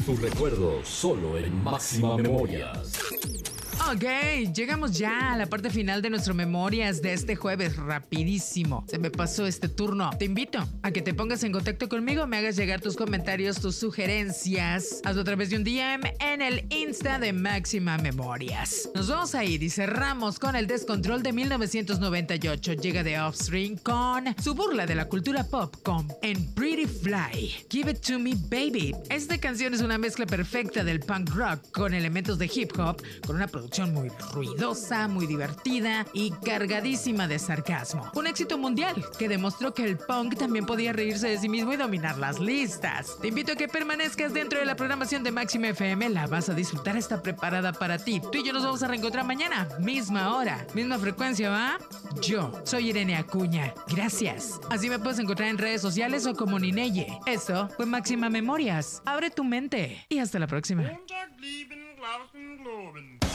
tus recuerdos solo en Máxima Memorias. Ok, llegamos ya a la parte final de nuestro Memorias de este jueves. Rapidísimo, se me pasó este turno. Te invito a que te pongas en contacto conmigo, me hagas llegar tus comentarios, tus sugerencias. Hazlo a través de un DM en el Insta de Máxima Memorias. Nos vamos a ir y cerramos con El Descontrol de 1998. Llega de Offspring con su burla de la cultura pop con En Pretty Fly. Give It To Me Baby. Esta canción es una mezcla perfecta del punk rock con elementos de hip hop, con una producción muy ruidosa, muy divertida y cargadísima de sarcasmo. Un éxito mundial que demostró que el punk también podía reírse de sí mismo y dominar las listas. Te invito a que permanezcas dentro de la programación de Máxima FM. La vas a disfrutar, está preparada para ti. Tú y yo nos vamos a reencontrar mañana, misma hora, misma frecuencia, ¿va? Yo soy Irene Acuña. Gracias. Así me puedes encontrar en redes sociales o como Nineye. Eso fue Máxima Memorias. Abre tu mente y hasta la próxima. Montag blieben Glauben globen.